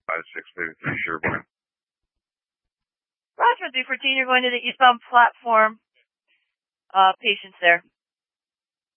5-6, maybe 3 Sherborne. Roger, 314, you're going to the eastbound platform. Patients there.